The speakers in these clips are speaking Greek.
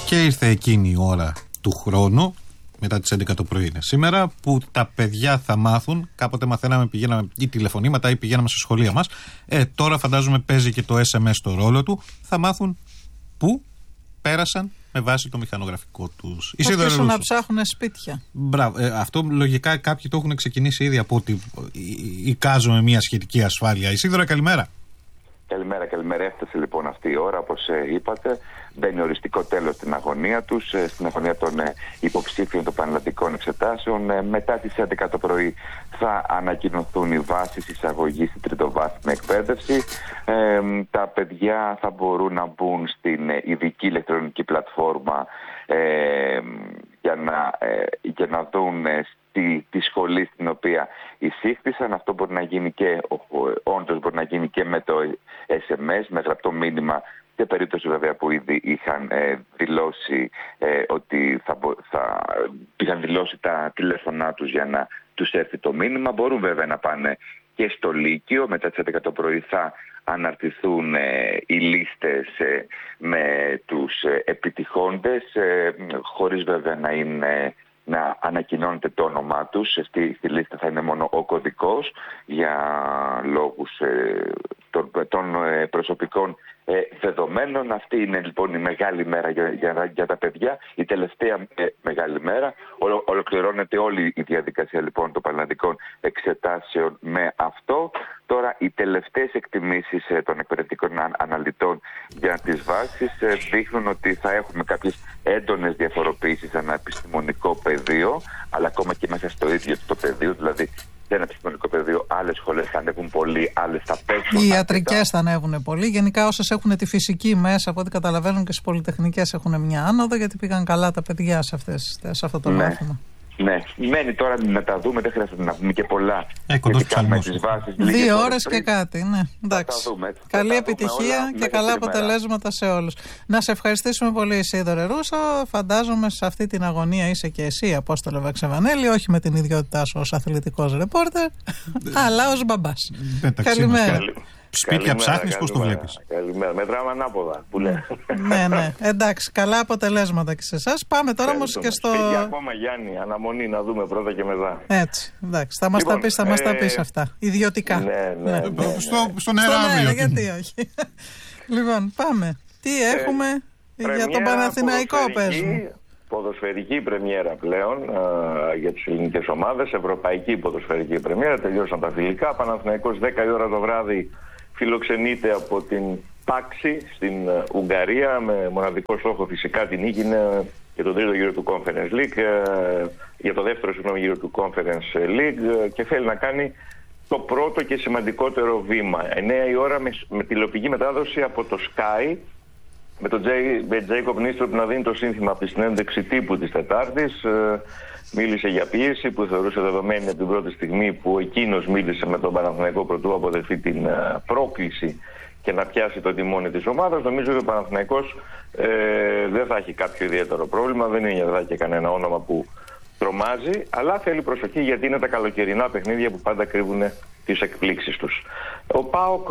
Και ήρθε εκείνη η ώρα του χρόνου, μετά τις 11 το πρωί είναι σήμερα, που τα παιδιά θα μάθουν. Κάποτε μαθαίναμε, πηγαίναμε ή τηλεφωνήματα ή πηγαίναμε στα σχολεία μας. Τώρα φαντάζομαι παίζει και το SMS στο ρόλο του. Θα μάθουν πού πέρασαν με βάση το μηχανογραφικό τους. Ίσως να ψάχνουν σπίτια. Μπράβο. Αυτό λογικά κάποιοι το έχουν ξεκινήσει ήδη από ότι εικάζουμε μια σχετική ασφάλεια. Ισίδωρα, καλημέρα. Καλημέρα. Έφτασε λοιπόν αυτή η ώρα, όπως είπατε. Μπαίνει οριστικό τέλος στην αγωνία τους, στην αγωνία των υποψήφιων των πανελλαδικών εξετάσεων. Μετά τις 11 το πρωί θα ανακοινωθούν οι βάσεις εισαγωγής στην τριτοβάθμια εκπαίδευση. Τα παιδιά θα μπορούν να μπουν στην ειδική ηλεκτρονική πλατφόρμα για να δουν τη σχολή στην οποία εισήχθησαν. Αυτό μπορεί να γίνει όντως μπορεί να γίνει και με το SMS, με γραπτό μήνυμα, σε περίπτωση βέβαια που ήδη είχαν δηλώσει ότι είχαν δηλώσει τα τηλέφωνά τους για να τους έρθει το μήνυμα. Μπορούν βέβαια να πάνε και στο Λύκειο. Μετά τις 11 το πρωί θα αναρτηθούν οι λίστες με τους επιτυχώντες, χωρίς βέβαια να ανακοινώνεται το όνομά τους. Στη λίστα θα είναι μόνο ο κωδικός για λόγους των προσωπικών δεδομένων. Αυτή είναι λοιπόν η μεγάλη μέρα για τα παιδιά, η τελευταία μεγάλη μέρα. Ολοκληρώνεται όλη η διαδικασία λοιπόν των πανελλαδικών εξετάσεων με αυτό. Τώρα οι τελευταίες εκτιμήσεις των εκπαιδευτικών αναλυτών για τις βάσεις δείχνουν ότι θα έχουμε κάποιες έντονες διαφοροποιήσεις ανά επιστημονικό πεδίο, αλλά ακόμα και μέσα στο ίδιο το πεδίο, δηλαδή σε ένα επιστημονικό πεδίο άλλες σχολές θα ανέβουν πολύ, άλλες θα πέσουν. Οι ιατρικές θα ανέβουν πολύ. Γενικά όσες έχουν τη φυσική μέσα, από ό,τι καταλαβαίνουν, και στις πολυτεχνικές έχουν μια άνοδο, γιατί πήγαν καλά τα παιδιά σε αυτό το μάθημα. Ναι, μένει τώρα να τα δούμε, δεν χρειάζεται να πούμε και πολλά. Με τις βάσεις. 2 ώρες και κάτι, ναι. Εντάξει. Καλή επιτυχία και καλά αποτελέσματα σε όλους. Να σε ευχαριστήσουμε πολύ, Ισίδωρε Ρούσο. Φαντάζομαι σε αυτή την αγωνία είσαι και εσύ, Απόστολε Βαξεβανέλη, όχι με την ιδιότητά σου ως αθλητικός ρεπόρτερ, αλλά ως μπαμπάς. Καλημέρα. Σπίτια ψάχνεις, πώς το βλέπεις? Καλημέρα. Μετράμε ανάποδα που λέει. Ναι. Εντάξει, καλά αποτελέσματα και σε εσάς. Πάμε τώρα όμως και στο. Σπίτια ακόμα, Γιάννη, αναμονή να δούμε πρώτα και μετά. Έτσι. Εντάξει, θα μας τα πεις αυτά. Ιδιωτικά. Ναι. Στον αέρα, γιατί όχι. Λοιπόν, πάμε. Τι έχουμε για τον Παναθηναϊκό, πες μου? Ποδοσφαιρική πρεμιέρα πλέον για τις ελληνικές ομάδες. Ευρωπαϊκή ποδοσφαιρική πρεμιέρα. Τελειώσαν τα φιλικά. Παναθηναϊκός 10 η ώρα το βράδυ φιλοξενείται από την Πάξη στην Ουγγαρία, με μοναδικό στόχο φυσικά την νίκη για τον τρίτο γύρο του Conference League, για το δεύτερο γύρο του Conference League, και θέλει να κάνει το πρώτο και σημαντικότερο βήμα. 9 η ώρα με τηλεοπτική μετάδοση από το Sky, με τον Τζέικοπ Νίστροπ να δίνει το σύνθημα από τη συνέντευξη τύπου της Τετάρτης. Μίλησε για πίεση που θεωρούσε δεδομένη από την πρώτη στιγμή που εκείνος μίλησε με τον Παναθηναϊκό προτού αποδεχθεί την πρόκληση και να πιάσει το τιμόνι της ομάδας. Νομίζω ότι ο Παναθηναϊκός δεν θα έχει κάποιο ιδιαίτερο πρόβλημα, δεν είναι θα έχει κανένα όνομα που τρομάζει, αλλά θέλει προσοχή γιατί είναι τα καλοκαιρινά παιχνίδια που πάντα κρύβουν τις εκπλήξεις τους. Ο ΠΑΟΚ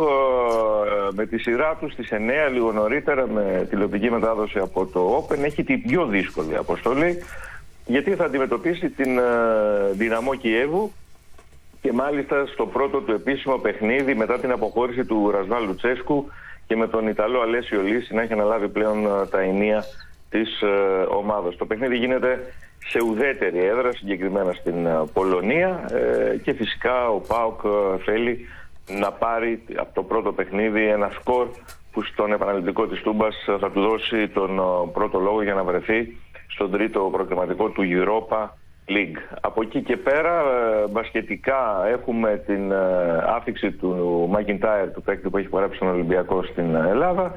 με τη σειρά του στις 9 λίγο νωρίτερα με τηλεοπτική μετάδοση από το Open έχει την πιο δύσκολη αποστολή, γιατί θα αντιμετωπίσει την Δυναμό Κιέβου, και μάλιστα στο πρώτο του επίσημο παιχνίδι μετά την αποχώρηση του Ρασβάλ Λουτσέσκου και με τον Ιταλό Αλέσιο Λύση να έχει αναλάβει πλέον τα ενία της ομάδας. Το παιχνίδι γίνεται σε ουδέτερη έδρα, συγκεκριμένα στην Πολωνία, και φυσικά ο ΠΑΟΚ θέλει να πάρει από το πρώτο παιχνίδι ένα σκορ που στον επαναληπτικό της Τούμπας θα του δώσει τον πρώτο λόγο για να βρεθεί στον τρίτο προκριματικό του Europa League. Από εκεί και πέρα μπασκετικά έχουμε την άφιξη του Μακιντάιρ, του παίκτη που έχει υπογράψει τον Ολυμπιακό στην Ελλάδα.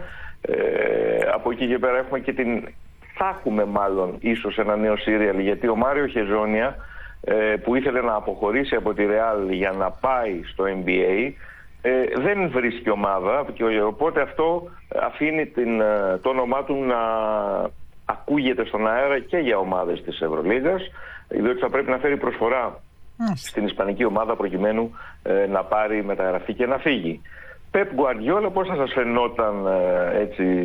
Από εκεί και πέρα έχουμε και θα έχουμε μάλλον ίσως ένα νέο σύριαλ, γιατί ο Μάριο Χεζόνια που ήθελε να αποχωρήσει από τη Ρεάλ για να πάει στο NBA δεν βρίσκει ομάδα, και οπότε αυτό αφήνει το όνομά του να ακούγεται στον αέρα και για ομάδες της Ευρωλίγας, διότι θα πρέπει να φέρει προσφορά στην ισπανική ομάδα προκειμένου να πάρει μεταγραφή και να φύγει. Πεπ Γκουαρδιόλα, πώς θα σας φαινόταν έτσι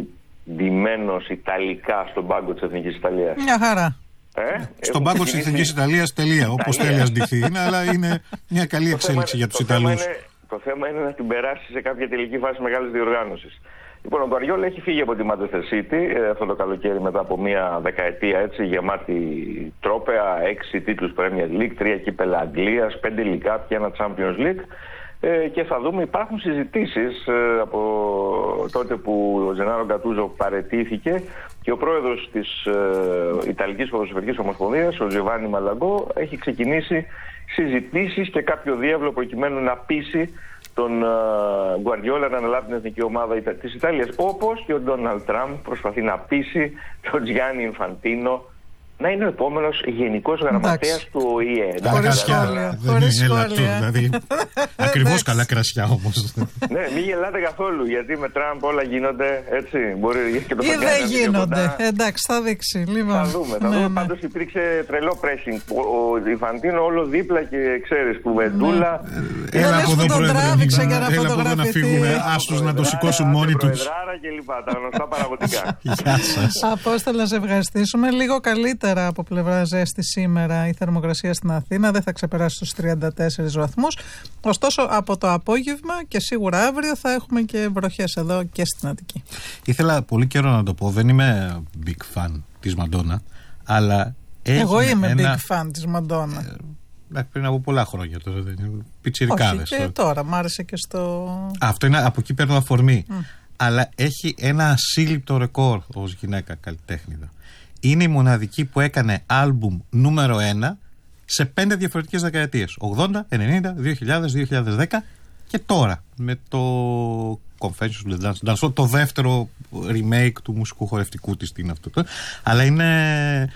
ντυμένος ιταλικά στον πάγκο της Εθνικής Ιταλίας? Μια χαρά. Στον πάγκο της Εθνικής Ιταλίας, τελεία. Όπως τέλεια ντυθεί είναι, αλλά είναι μια καλή εξέλιξη για τους Ιταλούς. Το θέμα είναι να την περάσει σε κάποια τελική φάση μεγάλης διοργάνωσης. Λοιπόν, ο Γκουαρδιόλα έχει φύγει από τη Manchester City αυτό το καλοκαίρι μετά από μια δεκαετία έτσι, γεμάτη τρόπαια, 6 τίτλους Premier League, 3 κύπελα Αγγλίας, 5 League και ένα Champions League. Και θα δούμε, υπάρχουν συζητήσεις από τότε που ο Τζενάρο Γκατούζο παραιτήθηκε και ο πρόεδρος της Ιταλικής Ποδοσφαιρικής Ομοσπονδίας, ο Τζοβάνι Μαλαγκό, έχει ξεκινήσει συζητήσεις και κάποιο διάβλο προκειμένου να πείσει τον Γκουαρδιόλα να αναλάβει την εθνική ομάδα της Ιταλίας. Όπως και ο Ντόναλντ Τραμπ προσπαθεί να πείσει τον Γιάννη Ινφαντίνο να είναι ο επόμενος γενικός γραμματέας του ΟΗΕ. Χωρίς σχόλια. Δηλαδή, ακριβώς καλά κρασιά όμως. Ναι, μην γελάτε καθόλου, γιατί με Τραμπ όλα γίνονται έτσι. Μπορεί και το ή δεν γίνονται. Εντάξει, θα δείξει. Θα δούμε. Πάντως υπήρξε τρελό pressing. Ο Ινφαντίνο όλο δίπλα και ξέρεις, κουβεντούλα. Έλα από εδώ, Πρόεδρε, να φύγουμε. Άστος να το σηκώσουν μόνοι τους. Τα γνωστά παραγωγικά. Γεια σας. Απόστολα, να σε ευχαριστήσουμε. Λίγο καλύτερα από πλευρά ζέστη σήμερα η θερμοκρασία στην Αθήνα. Δεν θα ξεπεράσει τους 34 βαθμούς. Ωστόσο, από το απόγευμα και σίγουρα αύριο θα έχουμε και βροχές εδώ και στην Αττική. Ήθελα πολύ καιρό να το πω. Δεν είμαι big fan της Μαντόνα, αλλά εγώ είμαι big fan της Μαντόνα. Πριν από πολλά χρόνια τώρα. Πιτσιρικάδες. Όχι, και τώρα. Μ' άρεσε και στο. Αυτό είναι, από εκεί παίρνω αφορμή. Αλλά έχει ένα ασύλληπτο ρεκόρ ως γυναίκα καλλιτέχνηδα. Είναι η μοναδική που έκανε άλμπουμ νούμερο 1 σε 5 διαφορετικές δεκαετίες. 80, 90, 2000, 2010 και τώρα. Με το Confessions of the Dance, το δεύτερο remake του μουσικού χορευτικού της. Αλλά είναι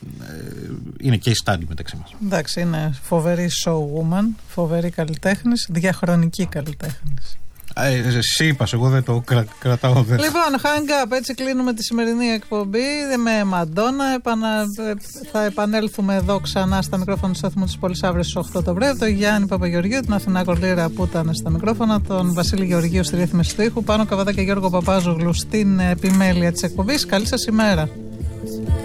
και η στάντη μεταξύ μας. Εντάξει, είναι φοβερή showwoman, φοβερή καλλιτέχνης, διαχρονική καλλιτέχνης. Εσύ είπας, εγώ δεν το κρατάω. Λοιπόν, hang up, έτσι κλείνουμε τη σημερινή εκπομπή με Μαντόνα. Θα επανέλθουμε εδώ ξανά στα μικρόφωνα του σταθμού της Πόλης αύριο στις 8 το βράδυ. Τον Γιάννη Παπαγεωργίου, την Αθηνά Κορλήρα που ήταν στα μικρόφωνα, τον Βασίλη Γεωργίου στη ρύθμιση του ήχου, Πάνο Καβαδά και Γιώργο Παπάζογλου στην επιμέλεια της εκπομπής. Καλή σας ημέρα.